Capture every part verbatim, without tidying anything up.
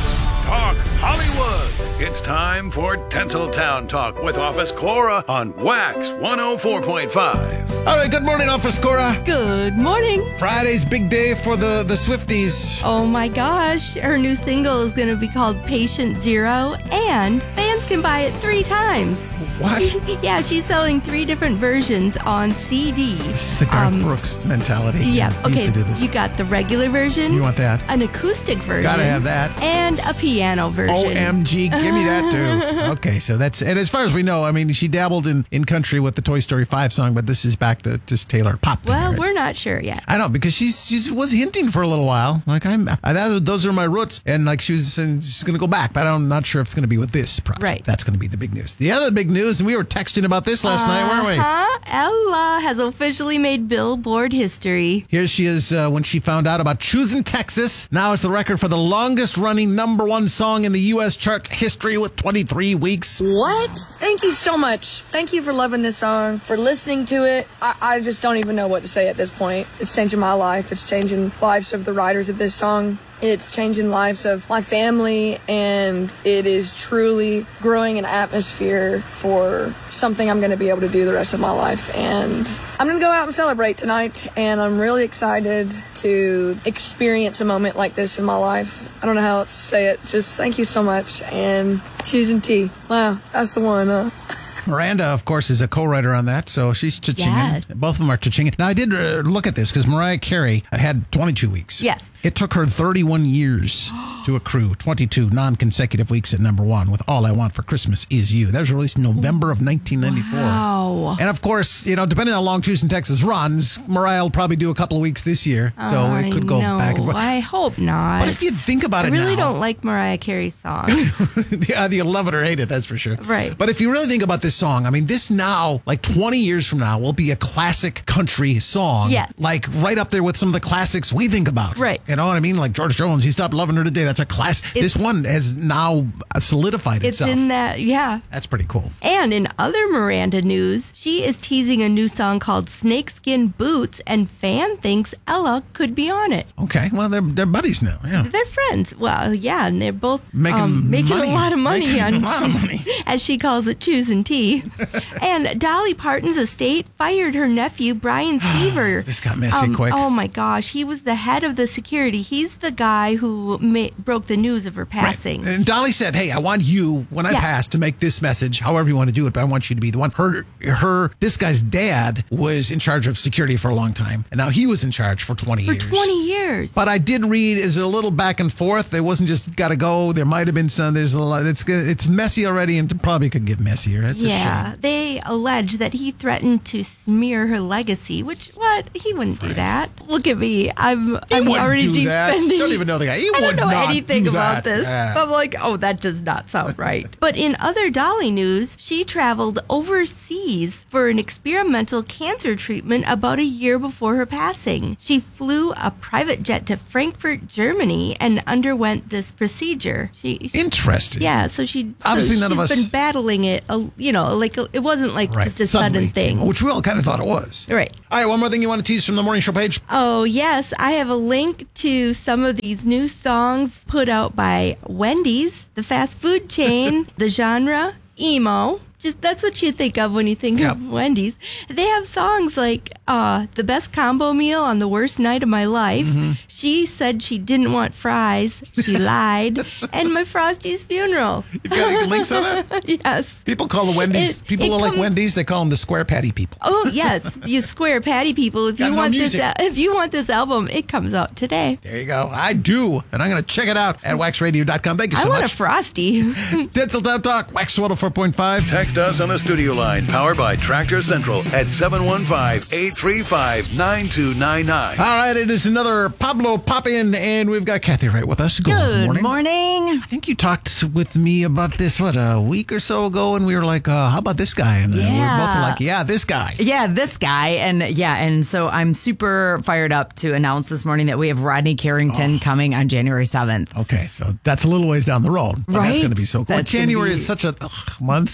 Let's talk Hollywood. It's time for Tinseltown Talk with Office Cora on Wax one oh four point five. All right, good morning, Office Cora. Good morning. Friday's big day for the, the Swifties. Oh my gosh, her new single is going to be called Patient Zero, and fans can buy it three times. What? Yeah, she's selling three different versions on C D. This is the Garth Um, Brooks mentality. Yeah, He okay, used to do this. you got the regular version. You want that? An acoustic version. Gotta have that. And a piano version. O M G, give me that too. Okay, so that's, and as far as we know, I mean, she dabbled in, in country with the Toy Story five song, but this is back to just Taylor pop. Well, thing, right? we're not sure yet. I know, because she's she was hinting for a little while, like I'm. I, that, those are my roots, and like she was saying she's going to go back, but I'm not sure if it's going to be with this project. Right. That's going to be the big news. The other big news, and we were texting about this last night, weren't we? Huh? Ella has officially made Billboard history. Here she is uh, when she found out about Choosing Texas. Now it's the record for the longest running number one song in the U S chart history with twenty-three weeks. What? Thank you so much. Thank you for loving this song, for listening to it. I, I just don't even know what to say at this point. It's changing my life. It's changing lives of the writers of this song. It's changing lives of my family, and it is truly growing an atmosphere for something I'm going to be able to do the rest of my life. And I'm going to go out and celebrate tonight, and I'm really excited to experience a moment like this in my life. I don't know how else to say it. Just thank you so much. And Choosing T. Wow, that's the one, huh? Miranda, of course, is a co-writer on that, so she's cha-chinging. Yes. Both of them are cha-chinging. Now, I did uh, look at this because Mariah Carey had twenty-two weeks. Yes. It took her thirty-one years to accrue twenty-two non-consecutive weeks at number one with All I Want for Christmas Is You. That was released in November of nineteen ninety-four. Wow. And, of course, you know, depending on how long Choosing Texas runs, Mariah will probably do a couple of weeks this year, so I it could go know. back and forth. I hope not. But if you think about I it really now, don't like Mariah Carey's song. yeah, you love it or hate it, that's for sure. Right. But if you really think about this song, I mean, this now, like twenty years from now, will be a classic country song. Yes. Like right up there with some of the classics we think about. Right. You know what I mean? Like George Jones, He Stopped Loving Her Today. That's a class. This one has now solidified It's itself. in that, yeah. That's pretty cool. And in other Miranda news, she is teasing a new song called Snakeskin Boots, and fan thinks Ella could be on it. Okay. Well, they're, they're buddies now. Yeah. They're friends. Well, yeah, and they're both Making um, making money. a lot of money Making on, a lot of money. as she calls it, choosing tea. And Dolly Parton's estate fired her nephew, Brian Seaver. This got messy quick. Oh my gosh, he was the head of the security. He's the guy who ma- broke the news of her passing. And Dolly said, hey, I want you, when I Yeah. pass, to make this message, however you want to do it, but I want you to be the one. Her, her, this guy's dad was in charge of security for a long time, and now he was in charge for twenty For years. twenty years. But I did read, is it a little back and forth? It wasn't just got to go. There might have been some, there's a lot, it's it's messy already and probably could get messier. It's yeah, a shame. they allege that he threatened to smear her legacy, which, what? He wouldn't do that. Look at me. I'm, I'm wouldn't already do that. defending. Don't even know the guy. He I don't would know not anything do about that. this. Yeah. I'm like, oh, that does not sound right. But in other Dolly news, she traveled overseas for an experimental cancer treatment about a year before her passing. She flew a private jet to Frankfurt, Germany, and underwent this procedure. She, she Interesting. Yeah, so she Obviously so none of she's us- been battling it. uh, You know, like it wasn't like Right. just a Suddenly, sudden thing. which we all kind of thought it was. Right. All right, one more thing you want to tease from the morning show page? Oh, yes. I have a link to some of these new songs put out by Wendy's, the fast food chain, the genre, emo. Just that's what you think of when you think Yep. of Wendy's. They have songs like uh, The Best Combo Meal on the Worst Night of My Life. Mm-hmm. She said she didn't want fries. She lied. And My Frosty's Funeral. You've got any links on that? Yes. People call the Wendy's, It- people it who like come- Wendy's, they call them the square patty people. Oh yes, you square patty people. If Got you no want this, music. al- if you want this album, it comes out today. There you go. I do. And I'm going to check it out at wax radio dot com. Thank you I so want much. a Frosty. Tinseltown Talk, Wax one oh four point five. Text us on the studio line, powered by Tractor Central at seven one five, eight three five, nine two nine nine. All right, it is another Pablo Pop-In, and we've got Kathy right with us. Good, Good morning. morning. I think you talked with me about this, what, a week or so ago, and we were like, uh, how about this guy? And uh, we were Yeah. both like, yeah, this guy. Yeah, this guy. And yeah, and so I'm super fired up to announce this morning that we have Rodney Carrington coming on January seventh. Okay, so that's a little ways down the road. But that's Right? going to be so cool. That's gonna January be- is such a ugh, month. What else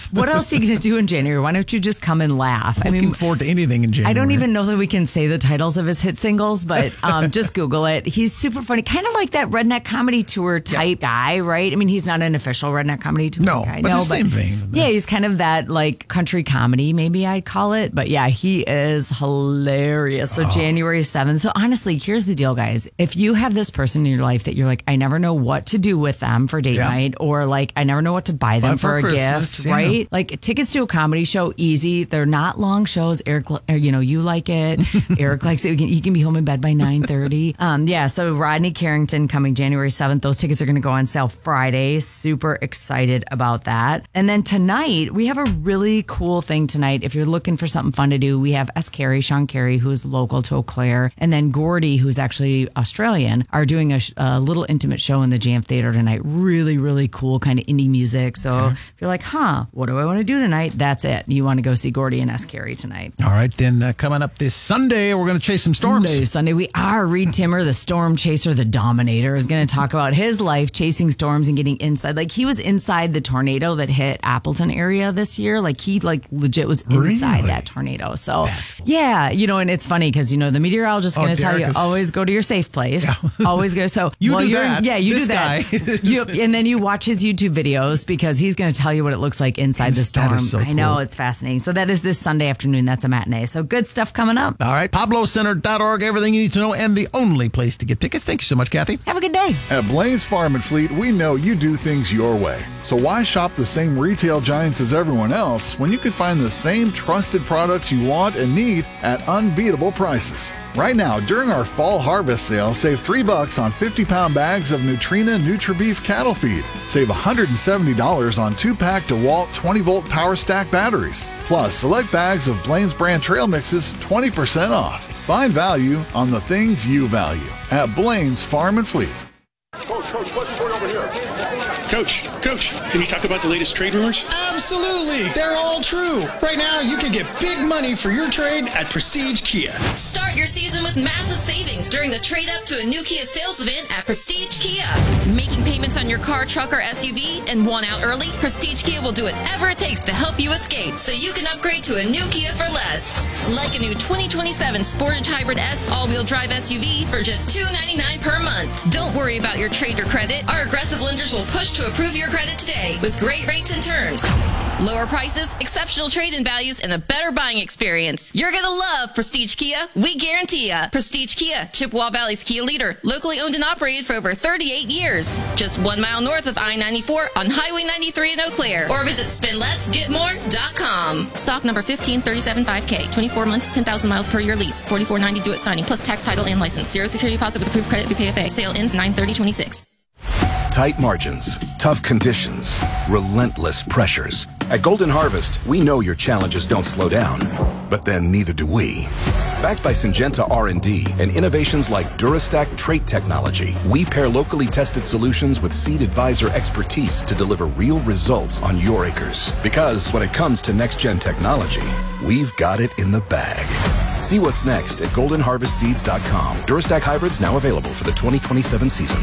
else are you going to do in January? Why don't you just come and laugh? Looking I mean, forward to anything in January. I don't even know that we can say the titles of his hit singles, but um, just Google it. He's super funny, kind of like that Redneck Comedy Tour type yeah. guy, right? I mean, he's not an official Redneck Comedy Tour no, guy. But no, the same vein. Yeah, he's kind of that like country comedy, maybe I'd call it. But yeah, he is hilarious. So oh. January seventh. So honestly, here's the deal, guys. If you have this person in your life that you're like, I never know what to do with them for date yeah. night, or like, I never know what to buy them buy for, for a Christmas, gift, yeah. right? Like tickets to a comedy show, easy. They're not long shows. Eric, you know, you like it. Eric likes it. He can, he can be home in bed by nine thirty. Um, yeah, so Rodney Carrington coming January seventh. Those tickets are going to go on sale Friday. Super excited about that. And then tonight, we have a really cool thing tonight. If you're looking for something fun to do, we have S. Carey, Sean Carey, who's local to Eau Claire, and then Gordy, who's actually Australian, are doing a, a little intimate show in the Jam Theater tonight. Really, really cool kind of indie music. So okay. if you're like, huh, what do I want to do tonight? That's it. You want to go see Gordy and S. Carey tonight. All right, then uh, coming up this Sunday, we're going to chase some storms. Sunday, Sunday, we are. Reed Timmer, the storm chaser, the dominator, is going to talk about his life chasing storms and getting inside. Like he was inside the tornado that hit Appleton area this year. Like he like legit was inside really? that tornado. So cool. yeah, you know, and it's funny because, you know, the meteorologist is oh, going to tell you, is... always go to your safe place. Yeah. Always go. So you well, do you're, that. Yeah, you this do that. Guy. you, and then you watch his YouTube videos because he's going to tell you what it looks like inside the storm. That is so I know, cool. It's fascinating. So that is this Sunday afternoon. That's a matinee. So good stuff coming up. All right. Pablo Center dot org. Everything you need to know and the only place to get tickets. Thank you so much, Kathy. Have a good day. At Blaine's Farm and Fleet, we know you do things your way. So why shop the same retail giants as everyone else when you can find the same trusted products you want and need at unbeatable prices? Right now, during our fall harvest sale, save three bucks on fifty-pound bags of Nutrena NutriBeef cattle feed. Save one hundred seventy dollars on two-pack DeWalt twenty-volt Power Stack batteries. Plus, select bags of Blaine's brand trail mixes twenty percent off. Find value on the things you value at Blaine's Farm and Fleet. Coach, Coach, what's going over here? Coach, Coach, can you talk about the latest trade rumors? Absolutely. They're all true. Right now, you can get big money for your trade at Prestige Kia. Start your season with massive savings during the trade up to a new Kia sales event at Prestige Kia. Making payments on your car, truck, or S U V and want out early? Prestige Kia will do whatever it takes to help you escape so you can upgrade to a new Kia for less. Like a new twenty twenty-seven Sportage Hybrid S all-wheel drive S U V for just two hundred ninety-nine dollars per month. Don't worry about your trade or credit. Our aggressive lenders will push to approve your credit today with great rates and terms. Lower prices, exceptional trade-in values, and a better buying experience. You're going to love Prestige Kia. We guarantee ya. Prestige Kia, Chippewa Valley's Kia leader, locally owned and operated for over thirty-eight years. Just one mile north of I ninety-four on Highway ninety-three in Eau Claire. Or visit spend less get more dot com. Stock number fifteen thirty-seven five K. twenty-four months, ten thousand miles per year lease. forty-four ninety due at signing, plus tax, title, and license. Zero security deposit with approved credit through K F A. Sale ends nine thirty twenty-six. Tight margins, tough conditions, relentless pressures. At Golden Harvest, we know your challenges don't slow down, but then neither do we. Backed by Syngenta R and D and innovations like DuraStack trait technology, we pair locally tested solutions with Seed Advisor expertise to deliver real results on your acres. Because when it comes to next-gen technology, we've got it in the bag. See what's next at golden harvest seeds dot com. DuraStack hybrids now available for the twenty twenty-seven season.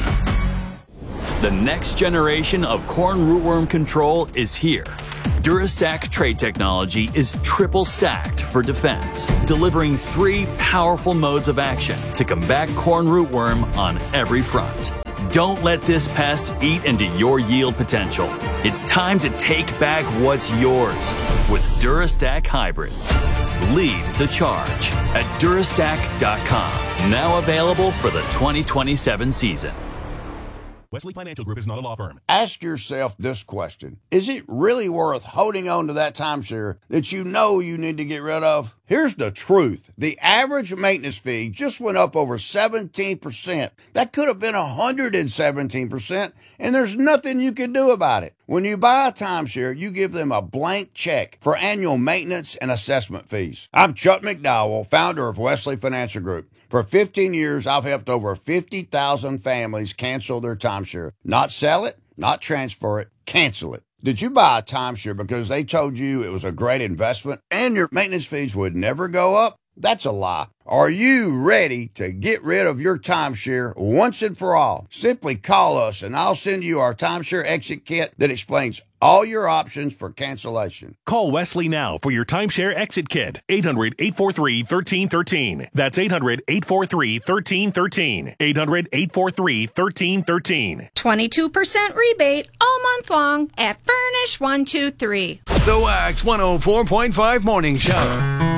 The next generation of corn rootworm control is here. DuraStack trait technology is triple stacked for defense, delivering three powerful modes of action to combat corn rootworm on every front. Don't let this pest eat into your yield potential. It's time to take back what's yours with DuraStack hybrids. Lead the charge at durastack dot com. Now available for the twenty twenty-seven season. Wesley Financial Group is not a law firm. Ask yourself this question. Is it really worth holding on to that timeshare that you know you need to get rid of? Here's the truth. The average maintenance fee just went up over seventeen percent. That could have been one hundred seventeen percent, and there's nothing you can do about it. When you buy a timeshare, you give them a blank check for annual maintenance and assessment fees. I'm Chuck McDowell, founder of Wesley Financial Group. For fifteen years, I've helped over fifty thousand families cancel their timeshare. Not sell it, not transfer it, cancel it. Did you buy a timeshare because they told you it was a great investment and your maintenance fees would never go up? That's a lie. Are you ready to get rid of your timeshare once and for all? Simply call us and I'll send you our timeshare exit kit that explains all your options for cancellation. Call Wesley now for your timeshare exit kit. eight hundred, eight four three, one three one three. That's eight hundred, eight four three, one three one three. eight hundred, eight four three, one three one three. twenty-two percent rebate all month long at Furnish one two three. The Wax one oh four point five Morning Show.